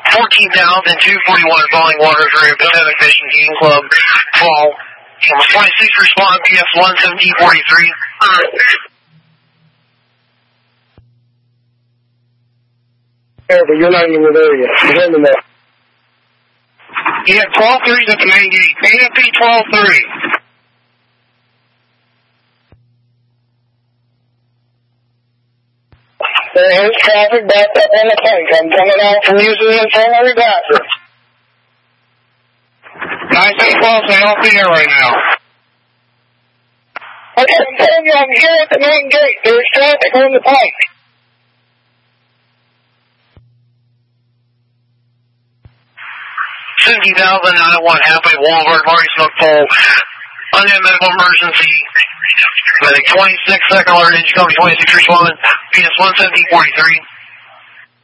14,241 falling waters area Pacific Fishing Game Club. Fall. 26 respond, PS 11743. Yeah, but you're not even there yet. You're in the net. Yeah, 12-3's at the main gate. AFP 12-3. There's traffic backed up on the tank. I'm coming out from using the infirmary bathroom. Nice and close, I don't see it right now. Okay, I'm telling you, I'm here at the main gate. There's traffic on the tank. Halfway Boulevard, Marty Smoke Pole. Unnamed medical emergency. Medic 26, second alert, engine company 26 respond. PS 11743.